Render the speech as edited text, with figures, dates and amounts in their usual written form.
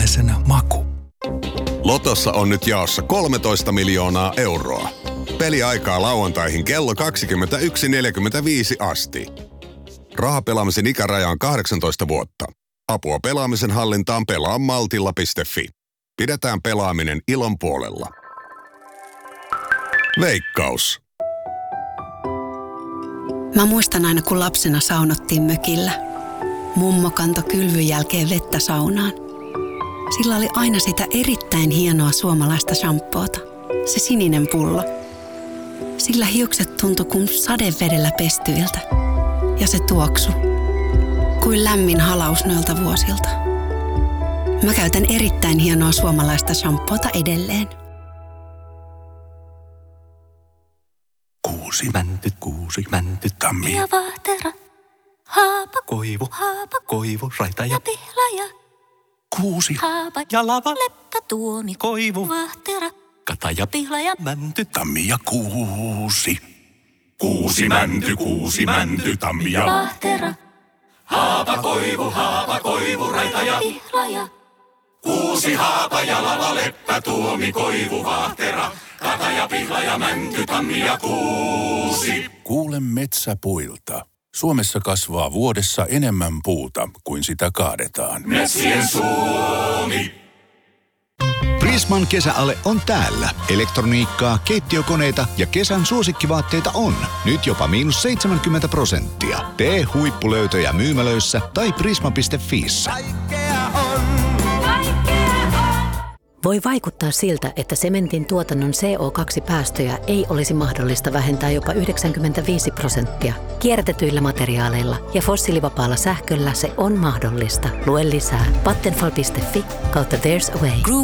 suomalaisena maku. Lotossa on nyt jaossa 13 miljoonaa euroa. Peliaikaa lauantaihin kello 21.45 asti. Rahapelaamisen ikäraja on 18 vuotta. Apua pelaamisen hallintaan pelaa maltilla.fi. Pidetään pelaaminen ilon puolella. Veikkaus. Mä muistan aina, kun lapsena saunottiin mökillä. Mummo kantoi kylvyn jälkeen vettä saunaan. Sillä oli aina sitä erittäin hienoa suomalaista shampoota. Se sininen pullo. Sillä hiukset tuntui kuin sadevedellä pestyiltä. Ja se tuoksu. Kuin lämmin halaus noilta vuosilta. Mä käytän erittäin hienoa suomalaista shampoota edelleen. Kuusi mänty, tammi. Ja vahtera, haapa, koivu, raita ja pihlaja. Kuusi, Haapa, ja lava, leppä, tuomi, koivu, vahtera, kata ja pihlaja. mänty, tammi ja kuusi. Kuusi mänty, tammi ja Vahtera, haapa, koivu, raita ja pihlaja. kuusi haapa ja lava, leppä, tuomi, koivu, vahtera, kata ja pihlaja, mänty, tammi ja kuusi. Kuule metsäpuilta. Suomessa kasvaa vuodessa enemmän puuta kuin sitä kaadetaan. Metsien Suomi. Prisman kesäale on täällä. Elektroniikkaa, keittiökoneita ja kesän suosikkivaatteita on. Nyt jopa -70%. Tee huippulöytöjä myymälöissä tai prisma.fiissä. Voi vaikuttaa siltä, että sementin tuotannon CO2-päästöjä ei olisi mahdollista vähentää jopa 95%. Kierrätetyillä materiaaleilla ja fossiilivapaalla sähköllä se on mahdollista. Lue lisää Vattenfall.fi/There's a way. Groove